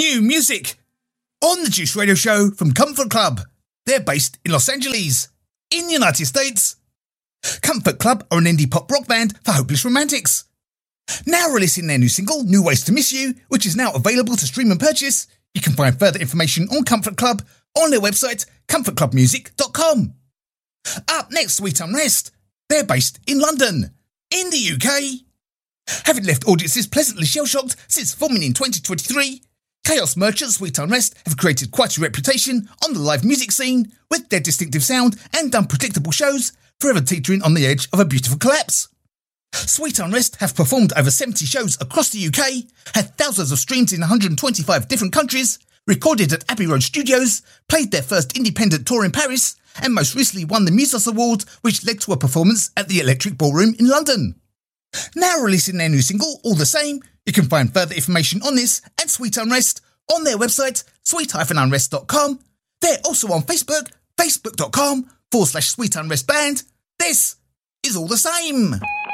new music on the Juice Radio Show from Comfort Club. They're based in Los Angeles, in the United States. Comfort Club are an indie pop rock band for hopeless romantics. Now releasing their new single, New Ways to Miss You, which is now available to stream and purchase. You can find further information on Comfort Club on their website, comfortclubmusic.com. Up next, Sweet Unrest. They're based in London, in the UK. Having left audiences pleasantly shell-shocked since forming in 2023, Chaos Merchants Sweet Unrest have created quite a reputation on the live music scene with their distinctive sound and unpredictable shows, forever teetering on the edge of a beautiful collapse. Sweet Unrest have performed over 70 shows across the UK, had thousands of streams in 125 different countries, recorded at Abbey Road Studios, played their first independent tour in Paris, and most recently won the Musos Award, which led to a performance at the Electric Ballroom in London. Now releasing their new single, All the Same. You can find further information on this and Sweet Unrest on their website, sweet-unrest.com. They're also on Facebook, facebook.com/Sweet Unrest Band. This is All the Same.